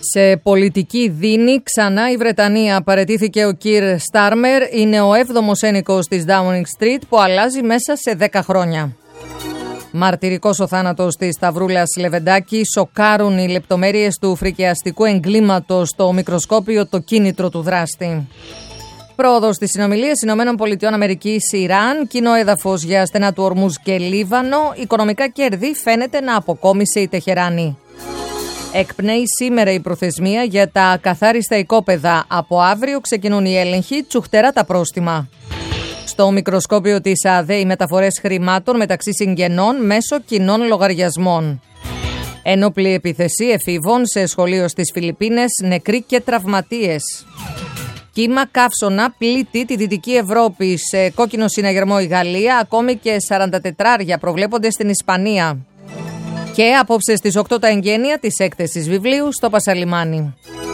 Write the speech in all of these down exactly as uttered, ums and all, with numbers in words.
Σε πολιτική δίνη, ξανά η Βρετανία. Παραιτήθηκε ο Κιρ Στάρμερ. Είναι ο έβδομος ένικος της Downing Street που αλλάζει μέσα σε δέκα χρόνια. Μαρτυρικός ο θάνατος της Σταυρούλας Λεβεντάκη. Σοκάρουν οι λεπτομέρειες του φρικιαστικού εγκλήματος στο μικροσκόπιο, το κίνητρο του δράστη. Πρόοδος στις συνομιλίες Ηνωμένων Πολιτειών Αμερικής Ιράν, κοινό έδαφος για στενά του Ορμούζ και Λίβανο. Οικονομικά κέρδη φαίνεται να αποκόμισε η Τεχεράνη. Εκπνέει σήμερα η προθεσμία για τα ακαθάριστα οικόπεδα. Από αύριο ξεκινούν οι έλεγχοι, τσουχτερά τα πρόστιμα. Στο μικροσκόπιο της ΑΔΕ οι μεταφορές χρημάτων μεταξύ συγγενών μέσω κοινών λογαριασμών. Ένοπλη επίθεση εφήβων σε σχολείο στις Φιλιππίνες, νεκροί και τραυματίες. Κύμα καύσωνα πλήττει τη Δυτική Ευρώπη. Σε κόκκινο συναγερμό η Γαλλία, ακόμη και σαράντα τετράρια προβλέπονται στην Ισπανία. Και απόψε στις οκτώ τα εγγένεια της έκθεσης βιβλίου στο Πασαλιμάνι.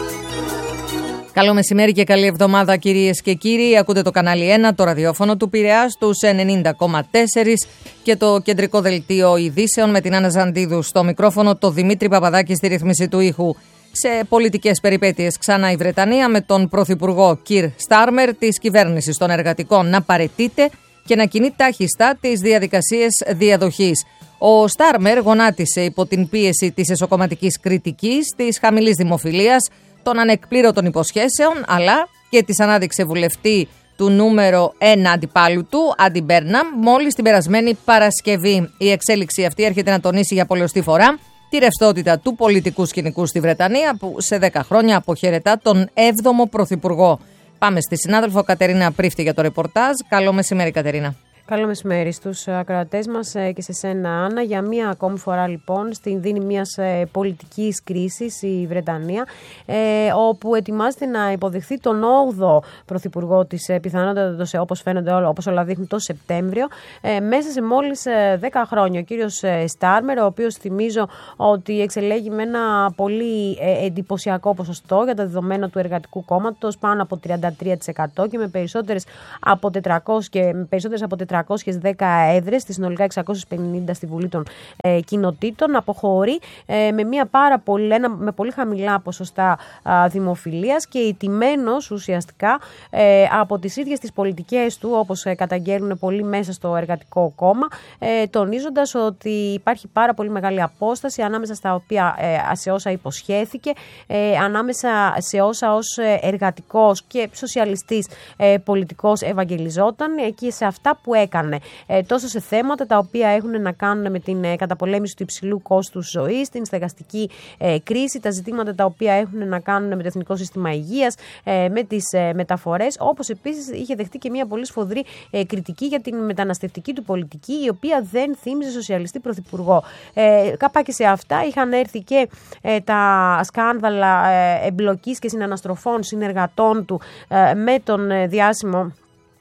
Καλό μεσημέρι και καλή εβδομάδα κυρίες και κύριοι. Ακούτε το κανάλι ένα, το ραδιόφωνο του Πειραιά στους ενενήντα κόμμα τέσσερα και το κεντρικό δελτίο ειδήσεων με την Άννα Ζαντίδου στο μικρόφωνο, το Δημήτρη Παπαδάκη στη ρύθμιση του ήχου. Σε πολιτικές περιπέτειες ξανά η Βρετανία με τον Πρωθυπουργό Κιρ Στάρμερ της κυβέρνησης των εργατικών να παραιτείται και να κινεί τάχιστα τις διαδικασίες διαδοχής. Ο Στάρμερ γονάτισε υπό την πίεση της εσωκομματικής κριτικής, της χαμηλής δημοφιλίας, των ανεκπλήρωτων υποσχέσεων, αλλά και της ανάδειξε βουλευτή του νούμερο ένα αντιπάλου του, Άντι Μπέρναμ, μόλις την περασμένη Παρασκευή. Η εξέλιξη αυτή έρχεται να τονίσει για πολλωστή φορά τη ρευστότητα του πολιτικού σκηνικού στη Βρετανία, που σε δέκα χρόνια αποχαιρετά τον έβδομο πρωθυπουργό. Πάμε στη συνάδελφο Κατερίνα Πρίφτη για το ρεπορτάζ. Καλό μεσημέρι, Κατερίνα. Καλό μεσημέρι στους ακροατές μας και σε σένα, Άννα. Για μία ακόμη φορά, λοιπόν, στην δίνη μιας πολιτικής κρίσης η Βρετανία, ε, όπου ετοιμάζεται να υποδεχθεί τον όγδοο πρωθυπουργό της, πιθανότατα, όπως φαίνονται, όπως όλα δείχνουν, το Σεπτέμβριο, ε, μέσα σε μόλις δέκα χρόνια. Ο κύριος Στάρμερ, ο οποίος θυμίζω ότι εξελέγει με ένα πολύ εντυπωσιακό ποσοστό για τα δεδομένα του Εργατικού Κόμματος, πάνω από τριάντα τρία τοις εκατό και με περισσότερες από τετρακόσιες και με περισσότερες από τετρακόσιες δέκα έδρες, στις συνολικά εξακόσιες πενήντα στη Βουλή των ε, Κοινοτήτων, αποχωρεί ε, με, μια πάρα πολύ, ένα, με πολύ χαμηλά ποσοστά α, δημοφιλίας και ηττημένος ουσιαστικά ε, από τις ίδιες τις πολιτικές του, όπως ε, καταγγέλνουν πολλοί μέσα στο Εργατικό Κόμμα, ε, τονίζοντας ότι υπάρχει πάρα πολύ μεγάλη απόσταση ανάμεσα στα οποία, ε, σε όσα υποσχέθηκε, ε, ανάμεσα σε όσα ως εργατικός και σοσιαλιστής ε, πολιτικός ευαγγελιζόταν ε, και σε αυτά που έκανε, ε, τόσο σε θέματα τα οποία έχουν να κάνουν με την ε, καταπολέμηση του υψηλού κόστους ζωής, την στεγαστική ε, κρίση, τα ζητήματα τα οποία έχουν να κάνουν με το Εθνικό Σύστημα Υγείας, ε, με τις ε, μεταφορές, όπως επίσης είχε δεχτεί και μια πολύ σφοδρή ε, κριτική για την μεταναστευτική του πολιτική, η οποία δεν θύμιζε σοσιαλιστή πρωθυπουργό. Ε, κάπα και σε αυτά είχαν έρθει και ε, τα σκάνδαλα ε, εμπλοκής και συναναστροφών συνεργατών του ε, με τον ε, διάσημο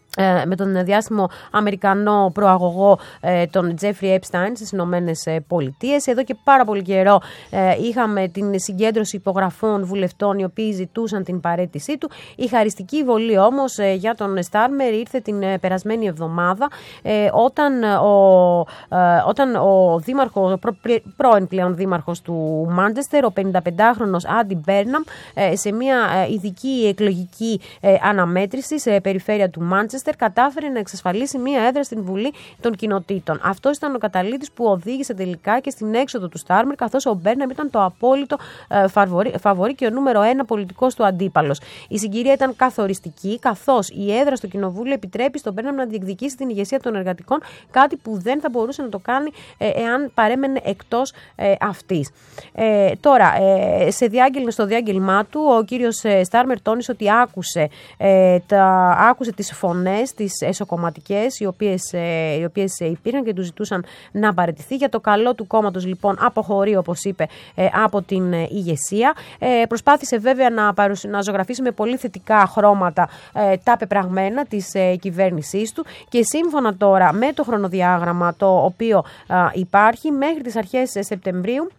με τον διάσημο Αμερικανό προαγωγό ε, τον Τζέφρι Έπσταϊν στις Ηνωμένες Πολιτείες. Εδώ και πάρα πολύ καιρό ε, είχαμε την συγκέντρωση υπογραφών βουλευτών οι οποίοι ζητούσαν την παραίτησή του. Η χαριστική βολή όμως ε, για τον Στάρμερ ήρθε την ε, περασμένη εβδομάδα ε, όταν, ο, ε, όταν ο δήμαρχος, προ, πρώην πλέον δήμαρχος του Μάντσεστερ, ο πενηνταπεντάχρονος Άντι Μπέρναμ, ε, σε μια ε, ειδική εκλογική ε, αναμέτρηση σε περιφέρεια του Μάντσεστερ, κατάφερε να εξασφαλίσει μία έδρα στην Βουλή των Κοινοτήτων. Αυτό ήταν ο καταλήτης που οδήγησε τελικά και στην έξοδο του Στάρμερ, καθώς ο Μπέρναμ ήταν το απόλυτο ε, φαβορί, φαβορί και ο νούμερο ένα πολιτικός του αντίπαλος. Η συγκυρία ήταν καθοριστική, καθώς η έδρα στο Κοινοβούλιο επιτρέπει στον Μπέρναμ να διεκδικήσει την ηγεσία των εργατικών, κάτι που δεν θα μπορούσε να το κάνει ε, εάν παρέμενε εκτός ε, αυτής. Ε, τώρα, ε, σε διάγγελ, στο διάγγελμά του, ο κύριος ε, Στάρμερ τόνισε ότι άκουσε, ε, τα, άκουσε τις φωνές, τις εσωκομματικές, οι οποίες, ε, οι οποίες υπήρχαν και του ζητούσαν να παραιτηθεί. Για το καλό του κόμματος, λοιπόν, αποχωρεί, όπως είπε, ε, από την ε, ηγεσία. Ε, προσπάθησε βέβαια να, παρουσ... να ζωγραφίσει με πολύ θετικά χρώματα ε, τα πεπραγμένα της ε, κυβέρνησής του και σύμφωνα τώρα με το χρονοδιάγραμμα το οποίο ε, υπάρχει, μέχρι τις αρχές Σεπτεμβρίου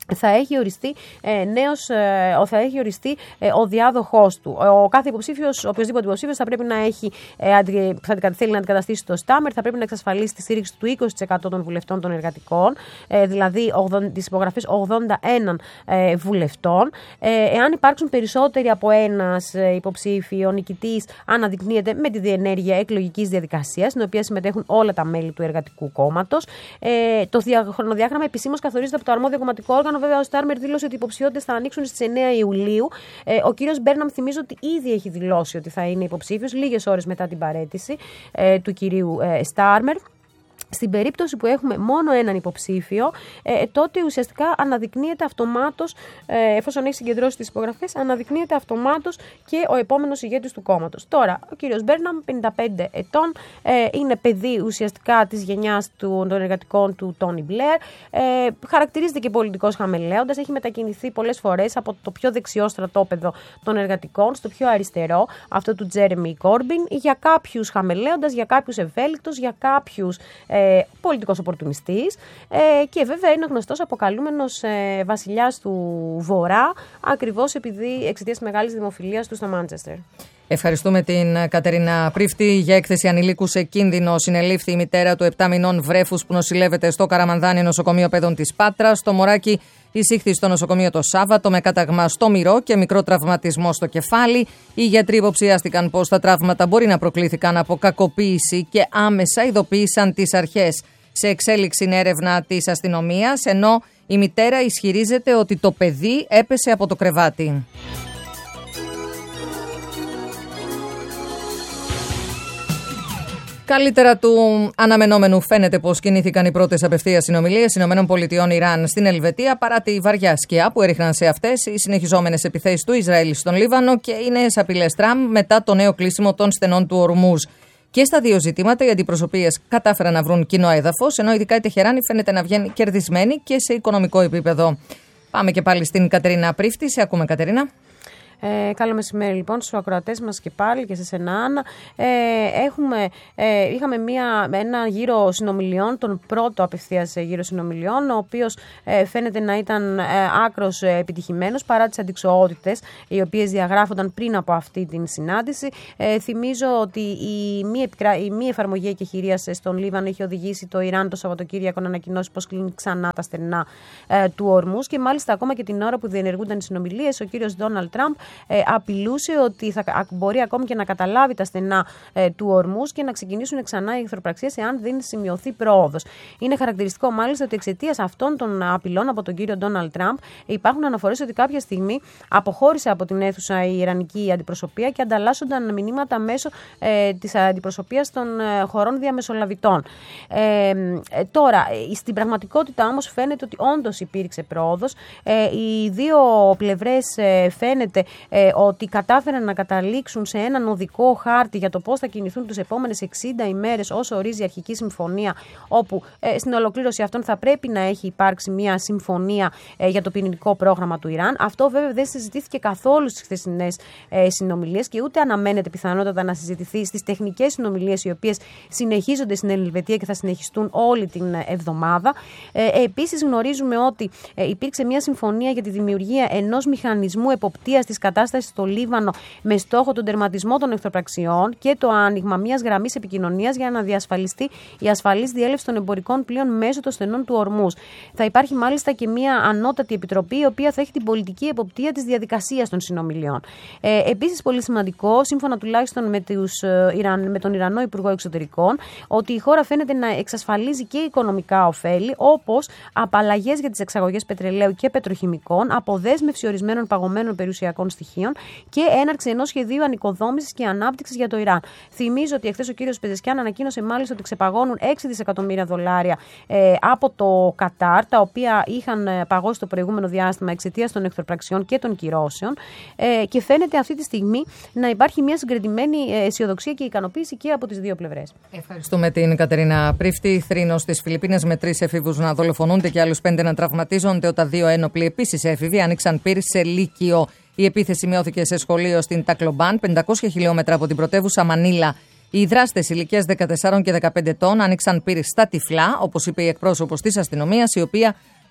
θα έχει οριστεί, ε, νέος, ε, θα έχει οριστεί ε, ο διάδοχός του. Ο κάθε υποψήφιος, οποιοδήποτε υποψήφιος, θα πρέπει να έχει, ε, αντι, θα θέλει να αντικαταστήσει το Στάμερ, θα πρέπει να εξασφαλίσει τη στήριξη του είκοσι τοις εκατό των βουλευτών των εργατικών, ε, δηλαδή τις υπογραφές ογδόντα ένα ε, βουλευτών. Ε, εάν υπάρξουν περισσότεροι από ένας ε, υποψήφιο, ο νικητής αναδεικνύεται με τη διενέργεια εκλογικής διαδικασίας, στην οποία συμμετέχουν όλα τα μέλη του Εργατικού Κόμματος. Ε, το δια, χρονοδιάγραμμα επισήμως καθορίζεται από το αρμόδιο κομματικό όργανο. Βέβαια, ο Στάρμερ δήλωσε ότι οι υποψηφιότητες θα ανοίξουν στις εννέα Ιουλίου. Ε, ο κύριος Μπέρναμ, θυμίζω ότι ήδη έχει δηλώσει ότι θα είναι υποψήφιος λίγες ώρες μετά την παραίτηση ε, του κυρίου ε, Στάρμερ. Στην περίπτωση που έχουμε μόνο έναν υποψήφιο, ε, τότε ουσιαστικά αναδεικνύεται αυτομάτως, ε, εφόσον έχει συγκεντρώσει τις υπογραφές, αναδεικνύεται αυτομάτως και ο επόμενος ηγέτης του κόμματος. Τώρα, ο κύριος Μπέρναμ, πενήντα πέντε ετών, ε, είναι παιδί ουσιαστικά της γενιάς του, των εργατικών του Τόνι Μπλερ. Ε, χαρακτηρίζεται και πολιτικός χαμελέοντας, έχει μετακινηθεί πολλές φορές από το πιο δεξιό στρατόπεδο των εργατικών στο πιο αριστερό, αυτό του Τζέρεμι Κόρμπιν, για κάποιους χαμελέοντας, για κάποιους ευέλικτους, για κάποιους ε, πολιτικός οπορτουνιστής ε, και βέβαια είναι γνωστός αποκαλούμενος ε, βασιλιάς του Βορρά, ακριβώς επειδή εξαιτίας της μεγάλης δημοφιλίας του στο Μάντσεστερ. Ευχαριστούμε την Κατερίνα Πρίφτη. Για έκθεση ανηλίκου σε κίνδυνο συνελήφθη η μητέρα του επτά μηνών βρέφους που νοσηλεύεται στο Καραμανδάνι νοσοκομείο παιδών της Πάτρας. Το μωράκι εισήχθη στο νοσοκομείο το Σάββατο με κάταγμα στο μυρό και μικρό τραυματισμό στο κεφάλι. Οι γιατροί υποψιάστηκαν πως τα τραύματα μπορεί να προκλήθηκαν από κακοποίηση και άμεσα ειδοποίησαν τις αρχές. Σε εξέλιξη είναι έρευνα της αστυνομίας, ενώ η μητέρα ισχυρίζεται ότι το παιδί έπεσε από το κρεβάτι. Καλύτερα του αναμενόμενου φαίνεται πως κινήθηκαν οι πρώτες απευθείας συνομιλίες ΗΠΑ Ιράν στην Ελβετία παρά τη βαριά σκιά που έριχναν σε αυτές οι συνεχιζόμενες επιθέσεις του Ισραήλ στον Λίβανο και οι νέες απειλές Τραμπ μετά το νέο κλείσιμο των στενών του Ορμούζ. Και στα δύο ζητήματα οι αντιπροσωπείες κατάφεραν να βρουν κοινό έδαφος, ενώ ειδικά η Τεχεράνη φαίνεται να βγαίνει κερδισμένη και σε οικονομικό επίπεδο. Πάμε και πάλι στην Κατερίνα Πρίφτη. Σε ακούμε, Κατερίνα. Ε, καλό μεσημέρι λοιπόν στους ακροατές μας και πάλι και σε σένα, Άννα. Ε, έχουμε, ε, είχαμε μια, ένα γύρο συνομιλιών, τον πρώτο απευθείας γύρο συνομιλιών, ο οποίος ε, φαίνεται να ήταν ε, άκρος ε, επιτυχημένος παρά τις αντιξοότητες οι οποίες διαγράφονταν πριν από αυτή την συνάντηση. Ε, θυμίζω ότι η μη, επικρα... η μη εφαρμογή εκεχηρίας στον Λίβανο είχε οδηγήσει το Ιράν το Σαββατοκύριακο να ανακοινώσει πως κλείνει ξανά τα στενά ε, του Ορμούς και μάλιστα ακόμα και την ώρα που διενεργούνταν οι συνομιλίες, ο κύριος Ντόναλντ Τραμπ Ε, απειλούσε ότι θα μπορεί ακόμη και να καταλάβει τα στενά ε, του Ορμούς και να ξεκινήσουν ξανά οι εχθροπραξίες εάν δεν σημειωθεί πρόοδος. Είναι χαρακτηριστικό μάλιστα ότι εξαιτίας αυτών των απειλών από τον κύριο Ντόναλντ Τραμπ υπάρχουν αναφορές ότι κάποια στιγμή αποχώρησε από την αίθουσα η ιρανική αντιπροσωπεία και ανταλλάσσονταν μηνύματα μέσω ε, της αντιπροσωπείας των ε, χωρών διαμεσολαβητών. Ε, ε, τώρα, στην πραγματικότητα όμως φαίνεται ότι όντως υπήρξε πρόοδος. Ε, οι δύο πλευρές ε, φαίνεται Ε, ότι κατάφεραν να καταλήξουν σε έναν οδικό χάρτη για το πώς θα κινηθούν τις επόμενες εξήντα ημέρες όσο ορίζει η αρχική συμφωνία, όπου ε, στην ολοκλήρωση αυτών θα πρέπει να έχει υπάρξει μια συμφωνία ε, για το πυρηνικό πρόγραμμα του Ιράν. Αυτό βέβαια δεν συζητήθηκε καθόλου στις χθεσινές ε, συνομιλίες και ούτε αναμένεται πιθανότατα να συζητηθεί στις τεχνικές συνομιλίες οι οποίες συνεχίζονται στην Ελβετία και θα συνεχιστούν όλη την εβδομάδα. Ε, επίσης γνωρίζουμε ότι ε, υπήρξε μια συμφωνία για τη δημιουργία ενός μηχανισμού εποπτείας της κατάστασης στο Λίβανο με στόχο τον τερματισμό των εχθροπραξιών και το άνοιγμα μιας γραμμής επικοινωνίας για να διασφαλιστεί η ασφαλής διέλευση των εμπορικών πλοίων μέσω των στενών του Ορμούς. Θα υπάρχει μάλιστα και μια ανώτατη επιτροπή η οποία θα έχει την πολιτική εποπτεία της διαδικασίας των συνομιλιών. Ε, επίσης, πολύ σημαντικό, σύμφωνα τουλάχιστον με, τους, ε, με τον Ιρανό Υπουργό Εξωτερικών, ότι η χώρα φαίνεται να εξασφαλίζει και οικονομικά ωφέλη, όπως απαλλαγές για τις εξαγωγές πετρελαίου και πετροχημικών, αποδέσμευση ορισμένων παγωμένων περιουσιακών στοιχείων και έναρξη ενός σχεδίου ανοικοδόμησης και ανάπτυξης για το Ιράν. Θυμίζω ότι εχθές ο κύριος Πεζεσκιάν ανακοίνωσε μάλιστα ότι ξεπαγώνουν έξι δισεκατομμύρια δολάρια ε, από το Κατάρ, τα οποία είχαν παγώσει το προηγούμενο διάστημα εξαιτίας των εχθροπραξιών και των κυρώσεων. Ε, και φαίνεται αυτή τη στιγμή να υπάρχει μια συγκρατημένη αισιοδοξία και ικανοποίηση και από τις δύο πλευρές. Ευχαριστούμε την Κατερίνα Πρίφτη. Θρήνος στις Φιλιππίνες με τρεις εφήβους να δολοφονούνται και άλλους πέντε να τραυματίζονται όταν δύο ένοπλοι επίσης έφηβοι άνοιξαν πυρ σε Λύκειο. Η επίθεση μειώθηκε σε σχολείο στην Τακλομπάν, πεντακόσια χιλιόμετρα από την πρωτεύουσα Μανίλα. Οι δράστες ηλικίας δεκατεσσάρων και δεκαπέντε ετών άνοιξαν πυρ στα τυφλά, όπως είπε η εκπρόσωπος της αστυνομίας, η οποία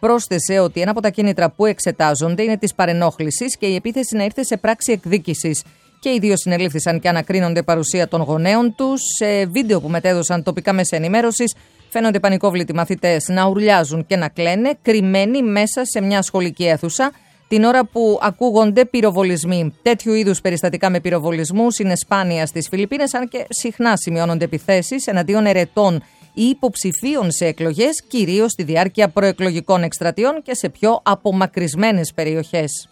Πρόσθεσε ότι ένα από τα κίνητρα που εξετάζονται είναι της παρενόχλησης και η επίθεση να ήρθε σε πράξη εκδίκησης. Και οι δύο συνελήφθησαν και ανακρίνονται παρουσία των γονέων τους. Σε βίντεο που μετέδωσαν τοπικά μέσα ενημέρωσης, φαίνονται πανικόβλητοι μαθητές να ουρλιάζουν και να κλαίνε, κρυμμένοι μέσα σε μια σχολική αίθουσα, την ώρα που ακούγονται πυροβολισμοί. Τέτοιου είδους περιστατικά με πυροβολισμούς είναι σπάνια στις Φιλιππίνες, αν και συχνά σημειώνονται επιθέσεις εναντίον ερετών ή υποψηφίων σε εκλογές, κυρίως στη διάρκεια προεκλογικών εκστρατιών και σε πιο απομακρυσμένες περιοχές.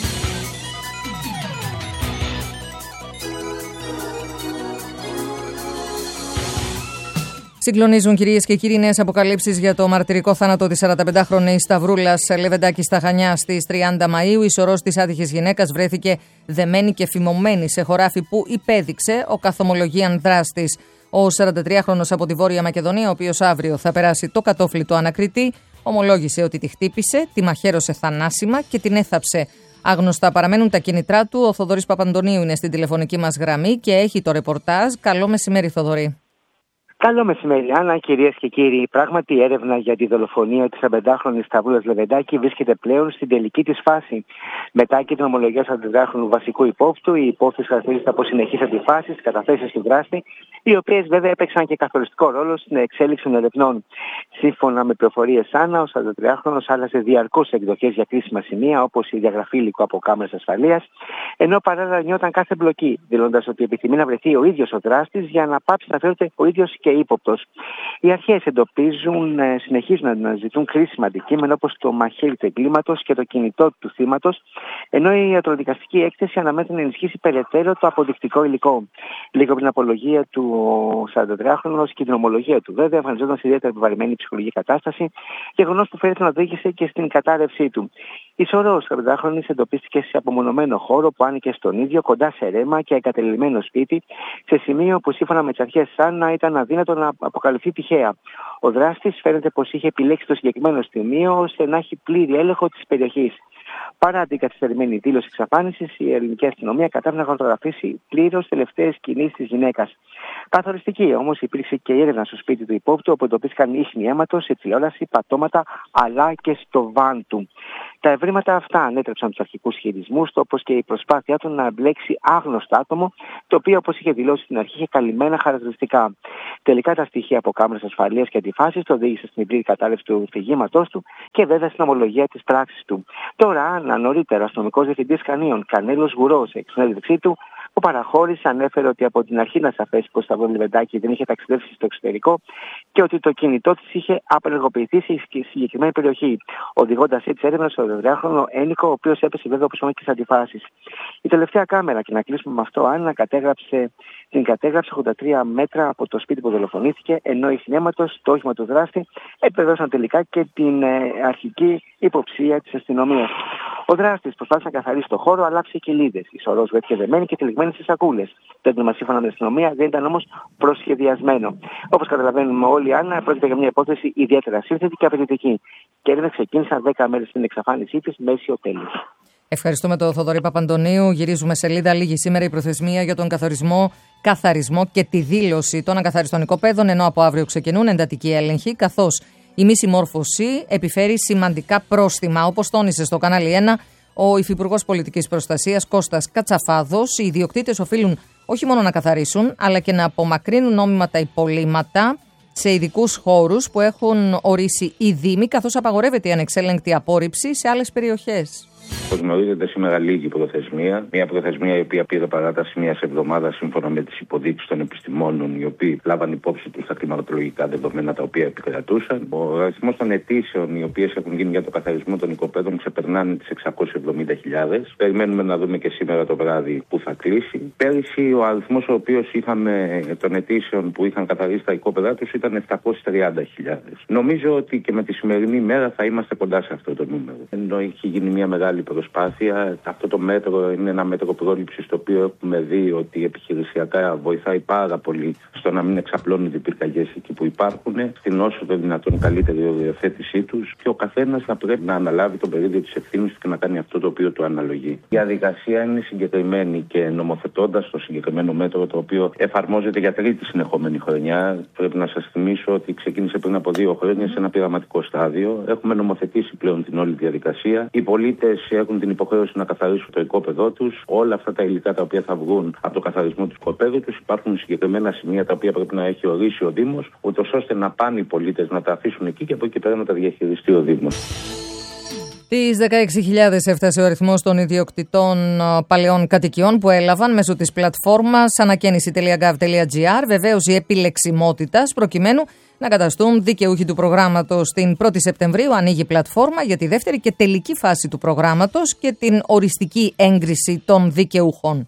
Συγκλονίζουν, κυρίες και κύριοι, νέες αποκαλύψεις για το μαρτυρικό θάνατο της σαρανταπεντάχρονης Σταυρούλας Λεβεντάκη στα Χανιά στις τριάντα Μαΐου. Η σωρός της άτυχης γυναίκας βρέθηκε δεμένη και φημωμένη σε χωράφι που υπέδειξε ο καθομολογίαν δράστης. Ο σαραντατριάχρονος από τη Βόρεια Μακεδονία, ο οποίος αύριο θα περάσει το κατόφλι του ανακριτή, ομολόγησε ότι τη χτύπησε, τη μαχαίρωσε θανάσιμα και την έθαψε. Άγνωστα παραμένουν τα κίνητρά του. Ο Θοδωρής Παπαντονίου είναι στην τηλεφωνική μας γραμμή και έχει το ρεπορτάζ. Καλό μεσημέρι, Θοδωρή. Καλό μεσημέρι, Άννα, κυρίες και κύριοι. Πράγματι, η έρευνα για τη δολοφονία της σαρανταπεντάχρονης Σταυρούλας Λεβεντάκη βρίσκεται πλέον στην τελική της φάση. Μετά και την ομολογία του σαρανταπεντάχρονου βασικού υπόπτου, η υπόθεση χαρακτηρίζεται από συνεχείς αντιφάσεις, καταθέσεις του δράστη, οι οποίες βέβαια έπαιξαν και καθοριστικό ρόλο στην εξέλιξη των ερευνών. Σύμφωνα με πληροφορίες, Άννα, ο σαραντατριάχρονος άλλαζε διαρκώς εκδοχές για κρίσιμα σημεία, όπως η διαγραφή υλικού από κάμερες ασφαλείας, ενώ παράλληλα νιώταν κάθε μπλοκή, δηλώντας ότι επιθυμεί να βρεθεί ο ίδιος ο δράστης για να πάψει να φέρεται ο ίδιος και ύποπτος. Οι αρχές εντοπίζουν, συνεχίζουν να αναζητούν κρίσιμα αντικείμενα όπως το μαχαίρι του εγκλήματος και το κινητό του θύματος, ενώ η ιατροδικαστική έκθεση αναμένεται να ενισχύσει περαιτέρω το αποδεικτικό υλικό. Λίγο πριν απολογία του σαραντατριάχρονου και την ομολογία του, βέβαια, εμφανιζόταν σε ιδιαίτερα επιβαρημένη ψυχολογική κατάσταση, γεγονός που φαίνεται να οδήγησε και στην κατάρρευσή του. Η σωρός σαραντατριάχρονης εντοπίστηκε σε απομονωμένο χώρο που άνοιγε στον ίδιο, κοντά σε ρέμα και εγκατελειμμένο σπίτι, σε σημείο που σύμφωνα με τις αρχές σαν να ήταν αδύνατο να αποκαλυφθεί τυχαία. Ο δράστης φαίνεται πως είχε επιλέξει το συγκεκριμένο σημείο ώστε να έχει πλήρη έλεγχο της περιοχής. Παρά την καθυστερημένη δήλωση εξαφάνισης, η ελληνική αστυνομία κατάφερε να φωτογραφίσει πλήρως τελευταίες κινήσεις της γυναίκας. Καθοριστική όμως υπήρξε και η έρευνα στο σπίτι του υπόπτου, όπου εντοπίστηκαν ίχνη αίματος σε τηλεόραση, πατώματα αλλά και στο βαν του. Τα ευρήματα αυτά ανέτρεψαν τους αρχικούς χειρισμούς, όπως και η προσπάθειά του να εμπλέξει άγνωστο άτομο, το οποίο, όπως είχε δηλώσει στην αρχή, είχε καλυμμένα χαρακτηριστικά. Τελικά τα στοιχεία από κάμερες ασφαλείας και αντιφάσεις το οδήγησε στην πλήρη κατάρρευση του φυγήματός του και βέβαια στην ομολογία της πράξης του. Τώρα, Άννα, νωρίτερα, ο αστυνομικός διευθυντής Κανίων, Κανέλος Γουρός, εξ συνέντευξή του, που παραχώρησε, ανέφερε ότι από την αρχή να σαφές πως τα Σταυρούλα Λεβεντάκη δεν είχε ταξιδέψει στο εξωτερικό και ότι το κινητό της είχε απενεργοποιηθεί σε συγκεκριμένη περιοχή, οδηγώντας έτσι έρευνα στο σαραντατριάχρονο ένικο, ο οποίος έπεσε βέβαια όπως είπαμε και στις αντιφάσεις. Η τελευταία κάμερα, και να κλείσουμε με αυτό, Άννα, κατέγραψε, την κατέγραψε ογδόντα τρία μέτρα από το σπίτι που δολοφονήθηκε, ενώ οι χνέματος, το όχημα του δράστη, επιβεβαίωσαν τελικά και την ε, αρχική υποψία της αστυνομίας. Ο δράστης προσπάθησε να καθαρίσει το χώρο, αλλά άφησε κοιλίδες. Η σωρός βρέθηκε δεμένη και τυλιγμένη στις σακούλες. Το έγκλημα, σύμφωνα με την αστυνομία, δεν ήταν όμως προσχεδιασμένο. Όπως καταλαβαίνουμε όλοι, Άννα, πρόκειται για μια υπόθεση ιδιαίτερα σύνθετη και απαιτητική. Και έρευνα ξεκίνησαν δέκα μέρες στην εξαφάνισή της με αίσιο τέλος. Ευχαριστούμε τον Θοδωρή Παπαντονίου. Γυρίζουμε σελίδα. Λίγη σήμερα η προθεσμία για τον καθορισμό, καθαρισμό και τη δήλωση των ακαθαριστών οικοπαίδων, ενώ από αύριο ξεκινούν εντατικοί έλεγχοι, καθώς η μη συμμόρφωση επιφέρει σημαντικά πρόστιμα. Όπως τόνισε στο κανάλι ένα ο Υφυπουργός Πολιτικής Προστασίας Κώστας Κατσαφάδος, οι ιδιοκτήτες οφείλουν όχι μόνο να καθαρίσουν, αλλά και να απομακρύνουν νόμιμα τα υπολείμματα σε ειδικούς χώρους που έχουν ορίσει οι Δήμοι, καθώς απαγορεύεται η ανεξέλεγκτη απόρριψη σε άλλες περιοχές. Όπως γνωρίζετε, σήμερα λίγη προθεσμία. Μια προθεσμία η οποία πήρε παράταση μια εβδομάδα σύμφωνα με τις υποδείξεις των επιστημόνων, οι οποίοι λάβαν υπόψη τους τα κλιματολογικά δεδομένα τα οποία επικρατούσαν. Ο αριθμός των αιτήσεων οι οποίες έχουν γίνει για το καθαρισμό των οικοπαίδων ξεπερνάνε τις εξακόσιες εβδομήντα χιλιάδες. Περιμένουμε να δούμε και σήμερα το βράδυ που θα κλείσει. Πέρυσι ο αριθμός ο οποίος είχαμε των αιτήσεων που είχαν καθαρίσει τα οικόπεδά τους ήταν επτακόσιες τριάντα χιλιάδες. Νομίζω ότι και με τη σημερινή μέρα θα είμαστε κοντά σε αυτό το νούμερο. Ενώ έχει γίνει μια μεγάλη προσπάθεια. Αυτό το μέτρο είναι ένα μέτρο πρόληψης το οποίο έχουμε δει ότι επιχειρησιακά βοηθάει πάρα πολύ στο να μην εξαπλώνονται οι πυρκαγιές εκεί που υπάρχουν, στην όσο το δυνατόν καλύτερη οριοθέτησή τους, και ο καθένας θα πρέπει να αναλάβει τον πεδίο της ευθύνης και να κάνει αυτό το οποίο του αναλογεί. Η διαδικασία είναι συγκεκριμένη και νομοθετώντας το συγκεκριμένο μέτρο, το οποίο εφαρμόζεται για τρίτη συνεχόμενη χρονιά. Πρέπει να σας θυμίσω ότι ξεκίνησε πριν από δύο χρόνια σε ένα πειραματικό στάδιο. Έχουμε νομοθετήσει πλέον την όλη διαδικασία. Οι πολίτες έχουν την υποχρέωση να καθαρίσουν το οικόπεδό τους. Όλα αυτά τα υλικά τα οποία θα βγουν από το καθαρισμό του οικοπέδου τους, υπάρχουν συγκεκριμένα σημεία τα οποία πρέπει να έχει ορίσει ο Δήμος, ούτως ώστε να πάνε οι πολίτες να τα αφήσουν εκεί και από εκεί πέρα να τα διαχειριστεί ο Δήμος. Τις δεκαέξι χιλιάδες έφτασε ο αριθμός των ιδιοκτητών παλαιών κατοικιών που έλαβαν μέσω της πλατφόρμας ανακαίνιση τελεία γκοβ τελεία τζι άρ βεβαίωση επιλεξιμότητας προκειμένου να καταστούν δικαιούχοι του προγράμματος. Την πρώτη Σεπτεμβρίου ανοίγει η πλατφόρμα για τη δεύτερη και τελική φάση του προγράμματος και την οριστική έγκριση των δικαιούχων.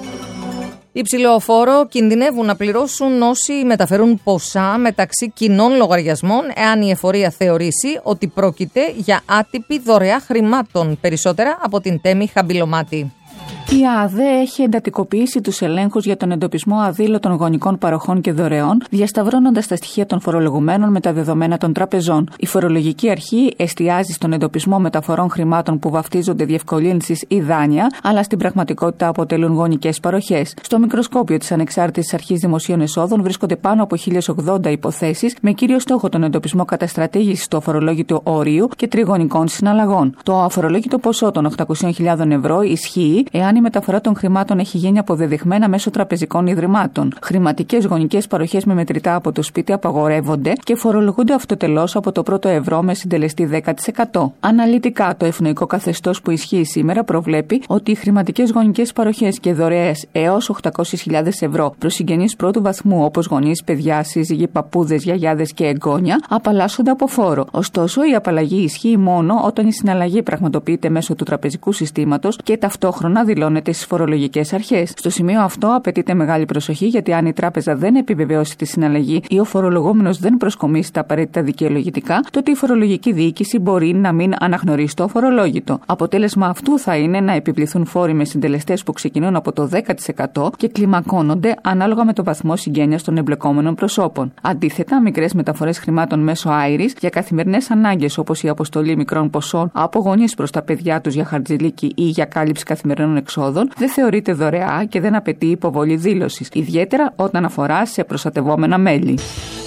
Υψηλό φόρο κινδυνεύουν να πληρώσουν όσοι μεταφέρουν ποσά μεταξύ κοινών λογαριασμών, εάν η εφορία θεωρήσει ότι πρόκειται για άτυπη δωρεά χρημάτων. Περισσότερα από την Τέμη Χαμπιλωμάτη. Η ΑΔΕ έχει εντατικοποιήσει τους ελέγχους για τον εντοπισμό αδήλωτων γονικών παροχών και δωρεών, διασταυρώνοντας τα στοιχεία των φορολογουμένων με τα δεδομένα των τραπεζών. Η φορολογική αρχή εστιάζει στον εντοπισμό μεταφορών χρημάτων που βαφτίζονται διευκολύνσεις ή δάνεια, αλλά στην πραγματικότητα αποτελούν γονικές παροχές. Στο μικροσκόπιο της Ανεξάρτητης Αρχής Δημοσίων Εσόδων βρίσκονται πάνω από χίλιες ογδόντα υποθέσεις, με κύριο στόχο τον εντοπισμό καταστρατήγησης του αφορολόγητου ορίου και τριγωνικών συναλλαγών. Το αφορολόγητο ποσό των οκτακόσιες χιλιάδες ευρώ ισχύει εάν η μεταφορά των χρημάτων έχει γίνει αποδεδειγμένα μέσω τραπεζικών ιδρυμάτων. Χρηματικές γονικές παροχές με μετρητά από το σπίτι απαγορεύονται και φορολογούνται αυτοτελώς από το πρώτο ευρώ με συντελεστή δέκα τοις εκατό. Αναλυτικά, το ευνοϊκό καθεστώς που ισχύει σήμερα προβλέπει ότι οι χρηματικές γονικές παροχές και δωρεές έως οκτακόσιες χιλιάδες ευρώ προς συγγενείς πρώτου βαθμού, όπως γονείς, παιδιά, σύζυγοι, παππούδες, γιαγιάδες και εγγόνια, απαλλάσσονται από φόρο. Ωστόσο, η απαλλαγή ισχύει μόνο όταν η συναλλαγή πραγματοποιείται μέσω του τραπεζικού συστήματος και ταυτόχρονα δηλώνεται στις φορολογικές αρχές. Στο σημείο αυτό απαιτείται μεγάλη προσοχή, γιατί αν η τράπεζα δεν επιβεβαιώσει τη συναλλαγή ή ο φορολογούμενος δεν προσκομίσει τα απαραίτητα δικαιολογητικά, τότε η φορολογική διοίκηση μπορεί να μην αναγνωρίσει το αφορολόγητο. Αποτέλεσμα αυτού θα είναι να επιβληθούν φόροι με συντελεστές που ξεκινούν από το δέκα τοις εκατό και κλιμακώνονται ανάλογα με το βαθμό συγγένειας των εμπλεκόμενων προσώπων. Αντίθετα, μικρές μεταφορές χρημάτων μέσω άιρις για καθημερινές ανάγκες, όπως η αποστολή μικρών ποσών από γονείς προς τα παιδιά τους για χαρτζηλίκι ή για κάλυψη καθημερινών εξόδων, δεν θεωρείται δωρεά και δεν απαιτεί υποβολή δήλωσης, ιδιαίτερα όταν αφορά σε προστατευόμενα μέλη.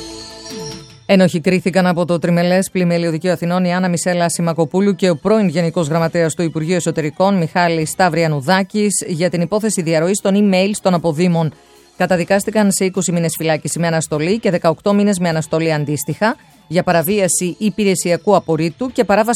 Ένοχοι κρίθηκαν από το τριμελές πλημμύλιο Δικαίου Αθηνών η Άννα Μισέλα Σιμακοπούλου και ο πρώην Γενικός Γραμματέας του Υπουργείου Εσωτερικών Μιχάλης Σταυριανουδάκης για την υπόθεση διαρροής των email των αποδήμων. Καταδικάστηκαν σε είκοσι μήνες φυλάκιση με αναστολή και δεκαοκτώ μήνες με αναστολή αντίστοιχα για παραβίαση υπηρεσιακού απορρίτου και παράβαση